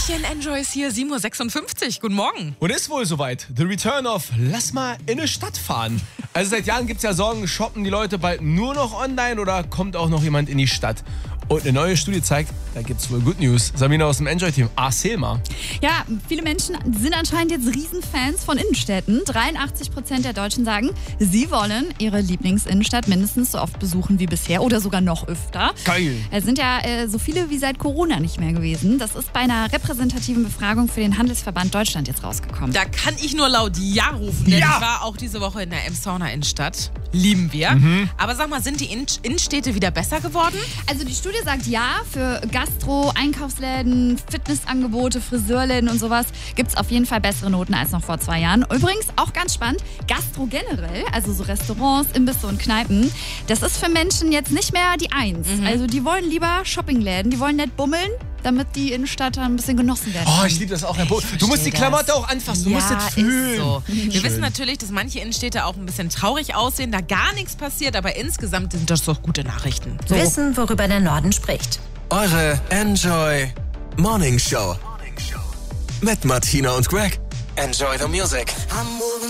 Hallöchen, Enjoy ist hier, 7:56 Uhr. Guten Morgen. Und ist wohl soweit. The Return of Lass mal in eine Stadt fahren. Also seit Jahren gibt es ja Sorgen, shoppen die Leute bald nur noch online oder kommt auch noch jemand in die Stadt? Und eine neue Studie zeigt, da gibt es wohl Good News. Sabina aus dem Enjoy-Team, erzähl mal. Ja, viele Menschen sind anscheinend jetzt Riesenfans von Innenstädten. 83% der Deutschen sagen, sie wollen ihre Lieblingsinnenstadt mindestens so oft besuchen wie bisher oder sogar noch öfter. Geil. Es sind ja so viele wie seit Corona nicht mehr gewesen. Das ist bei einer repräsentativen Befragung für den Handelsverband Deutschland jetzt rausgekommen. Da kann ich nur laut Ja rufen, denn Ja. ich war auch diese Woche in der Emshorner Innenstadt. Lieben wir. Aber sag mal, sind die Innenstädte wieder besser geworden? Also die Studie sagt ja, für Gastro, Einkaufsläden, Fitnessangebote, Friseurläden und sowas gibt es auf jeden Fall bessere Noten als noch vor 2 Jahren. Übrigens auch ganz spannend, Gastro generell, also so Restaurants, Imbisse und Kneipen, das ist für Menschen jetzt nicht mehr die Eins. Also die wollen lieber Shoppingläden, die wollen nicht bummeln, damit die Innenstadt ein bisschen genossen werden. Oh, ich liebe das auch. Du musst die Klamotte auch anfassen, du musst das fühlen. Ist so. Wir wissen natürlich, dass manche Innenstädte auch ein bisschen traurig aussehen, da gar nichts passiert, aber insgesamt sind das doch gute Nachrichten. So. Wissen, worüber der Norden spricht. Eure Enjoy Morning Show. Mit Martina und Greg. Enjoy the music.